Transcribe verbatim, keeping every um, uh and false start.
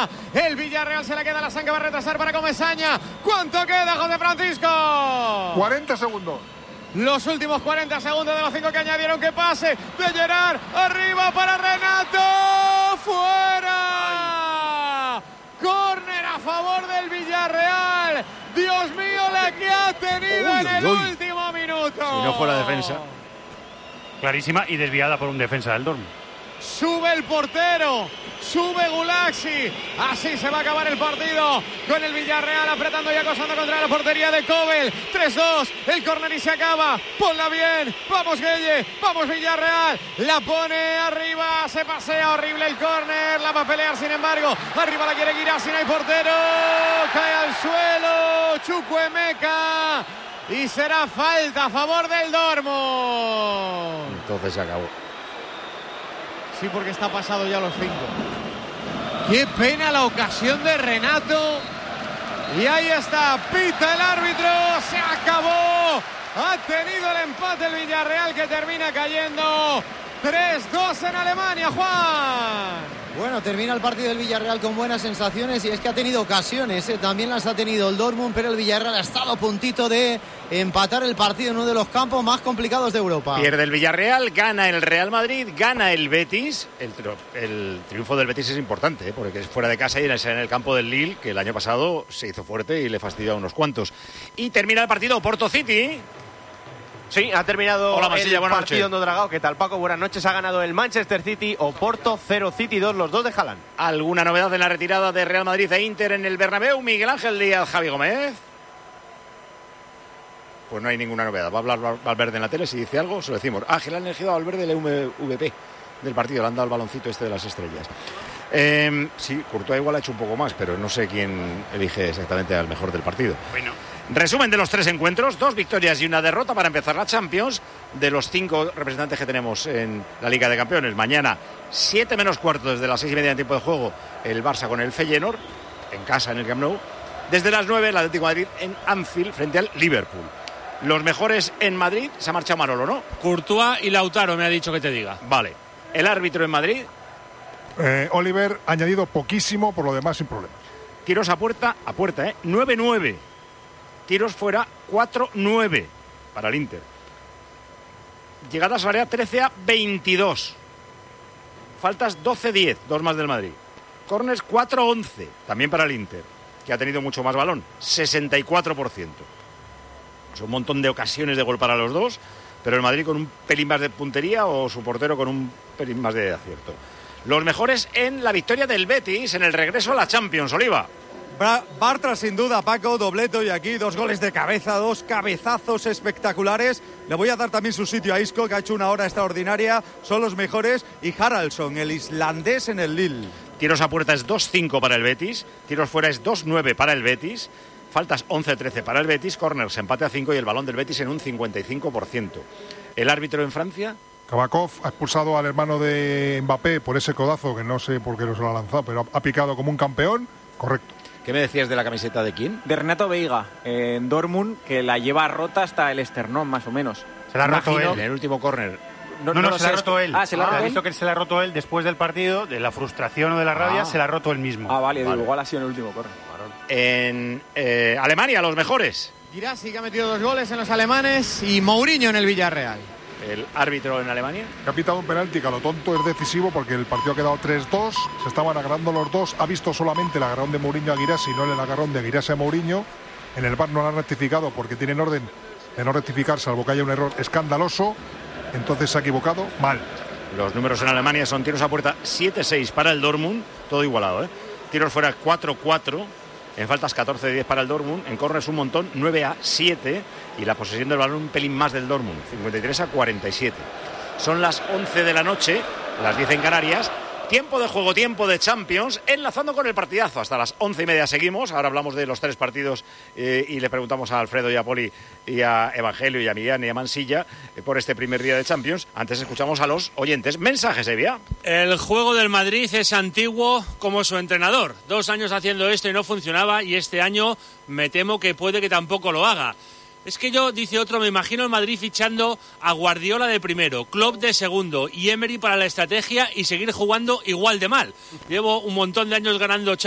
Comesaña. El Villarreal se le queda la sangre, va a retrasar para Comesaña. ¿Cuánto queda, José Francisco? cuarenta segundos. Los últimos cuarenta segundos de los cinco que añadieron. Que pase de Gerard, arriba para Renato, fuera. Córner a favor del Villarreal. Dios mío, la que ha tenido uy, en el uy. último minuto. Si no fuera defensa. Clarísima y desviada por un defensa del Dortmund. Sube el portero, sube Gulaxi. Así se va a acabar el partido con el Villarreal apretando y acosando contra la portería de Kobel. tres dos, el córner y se acaba. Ponla bien, vamos Gueye, vamos Villarreal. La pone arriba, se pasea horrible el córner. La va a pelear sin embargo. Arriba la quiere Guirassy, no hay portero. Cae al suelo Chukwuemeka. Y será falta a favor del Dortmund. Entonces se acabó. Sí, porque está pasado ya los cinco. Qué pena la ocasión de Renato. Y ahí está, pita el árbitro. Se acabó. Ha tenido el empate el Villarreal, que termina cayendo tres dos en Alemania, Juan. Bueno, termina el partido del Villarreal con buenas sensaciones y es que ha tenido ocasiones, ¿eh? También las ha tenido el Dortmund, pero el Villarreal ha estado a puntito de empatar el partido en uno de los campos más complicados de Europa. Pierde el Villarreal, gana el Real Madrid, gana el Betis. El, el triunfo del Betis es importante, ¿eh? Porque es fuera de casa y en el campo del Lille, que el año pasado se hizo fuerte y le fastidió a unos cuantos. Y termina el partido Porto City. Sí, ha terminado Hola, Masilla, el partido en Dragao. ¿Qué tal, Paco? Buenas noches. Ha ganado el Manchester City, Oporto cero, City dos, los dos de Haaland. ¿Alguna novedad en la retirada de Real Madrid e Inter en el Bernabéu? Miguel Ángel Díaz, Javi Gómez. Pues no hay ninguna novedad. Va a hablar Valverde en la tele, si dice algo, se lo decimos. Ángel ha elegido a Valverde el M V P del partido, le han dado el baloncito este de las estrellas. Eh, sí, Courtois igual ha hecho un poco más, pero no sé quién elige exactamente al mejor del partido. Bueno. Resumen de los tres encuentros, dos victorias y una derrota para empezar la Champions, de los cinco representantes que tenemos en la Liga de Campeones. Mañana, siete menos cuarto, desde las seis y media en tiempo de juego, el Barça con el Feyenoord, en casa en el Camp Nou. Desde las nueve, el Atlético de Madrid en Anfield, frente al Liverpool. Los mejores en Madrid, se ha marchado Manolo, ¿no? Courtois y Lautaro me ha dicho que te diga. Vale. El árbitro en Madrid. Eh, Oliver ha añadido poquísimo, por lo demás sin problemas. Tiros a puerta, a puerta, ¿eh? nueve nueve. Tiros fuera, cuatro nueve para el Inter. Llegadas al área, trece a veintidós. Faltas doce diez, dos más del Madrid. Corners, cuatro once, también para el Inter, que ha tenido mucho más balón, sesenta y cuatro por ciento. Es un montón de ocasiones de gol para los dos, pero el Madrid con un pelín más de puntería o su portero con un pelín más de acierto. Los mejores en la victoria del Betis en el regreso a la Champions, Oliva. Bartra sin duda, Paco, dobleto y aquí dos goles de cabeza, dos cabezazos espectaculares. Le voy a dar también su sitio a Isco, que ha hecho una hora extraordinaria, son los mejores, y Haraldsson, el islandés en el Lille. Tiros a puerta es dos cinco para el Betis, tiros fuera es dos nueve para el Betis, faltas once trece para el Betis, corners empate a cinco y el balón del Betis en un cincuenta y cinco por ciento. ¿El árbitro en Francia? Kabakov ha expulsado al hermano de Mbappé por ese codazo, que no sé por qué no se lo ha lanzado, pero ha picado como un campeón, correcto. ¿Qué me decías de la camiseta de quién? De Renato Veiga, eh, en Dortmund, que la lleva rota hasta el esternón, más o menos. Se la ha roto él. En el último córner. No, no, no, no se la ha roto él. Ah, se la ha ah, roto visto que se la ha roto él después del partido, de la frustración o de la rabia, ah. se la ha roto él mismo. Ah, vale, vale. Digo, igual ha sido en el último córner. En eh, Alemania, los mejores. Guirassy, que ha metido dos goles en los alemanes, y Mourinho en el Villarreal. El árbitro en Alemania. Que ha pitado un penalti que a lo tonto es decisivo porque el partido ha quedado tres dos, se estaban agarrando los dos, ha visto solamente el agarrón de Mourinho a Guirassy, no el agarrón de Guirassy a Mourinho. En el V A R no lo han rectificado porque tienen orden de no rectificar, salvo que haya un error escandaloso, entonces se ha equivocado mal. Los números en Alemania son tiros a puerta siete seis para el Dortmund, todo igualado, ¿eh? Tiros fuera cuatro cuatro. En faltas catorce diez para el Dortmund, en córners un montón, nueve a siete, y la posesión del balón un pelín más del Dortmund, cincuenta y tres a cuarenta y siete. Son las once de la noche, las diez en Canarias, tiempo de juego, tiempo de Champions, enlazando con el partidazo. Hasta las once y media seguimos, ahora hablamos de los tres partidos eh, y le preguntamos a Alfredo y a Poli y a Evangelio y a Millán y a Mansilla eh, por este primer día de Champions. Antes escuchamos a los oyentes. Mensajes, Evia. El juego del Madrid es antiguo como su entrenador. Dos años haciendo esto y no funcionaba, y este año me temo que puede que tampoco lo haga. Es que yo, dice otro, me imagino el Madrid fichando a Guardiola de primero, Klopp de segundo y Emery para la estrategia y seguir jugando igual de mal. Llevo un montón de años ganando